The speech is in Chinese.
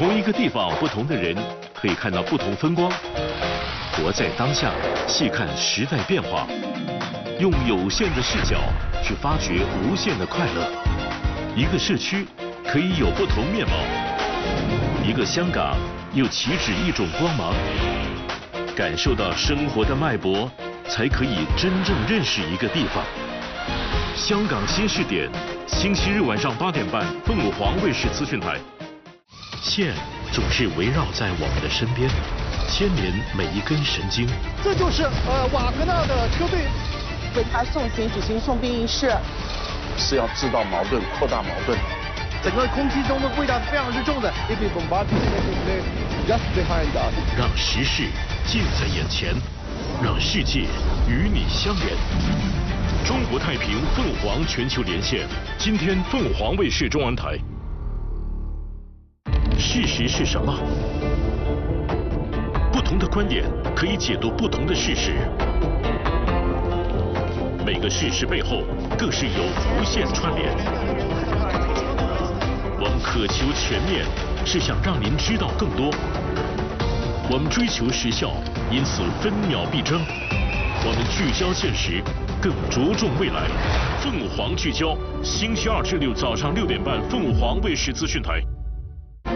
同一个地方，不同的人可以看到不同风光。活在当下，细看时代变化，用有限的视角去发掘无限的快乐。一个社区可以有不同面貌，一个香港又岂止一种光芒。感受到生活的脉搏，才可以真正认识一个地方。香港新视点，星期日晚上8点半，凤凰卫视资讯台。线总是围绕在我们的身边，牵连每一根神经。 这就是瓦格纳的车队为他送行举行送殡仪式， 是要制造矛盾，扩大矛盾。 整个空气中的味道是非常之重的。Just behind us， 让时事近在眼前，让世界与你相连。中国太平凤凰全球连线，今天凤凰卫视中文台。事实是什么？不同的观点可以解读不同的事实。每个事实背后更是有无限串联。我们渴求全面，是想让您知道更多。我们追求时效，因此分秒必争。我们聚焦现实，更着重未来。凤凰聚焦，星期2至6早上6点半，凤凰卫视资讯台。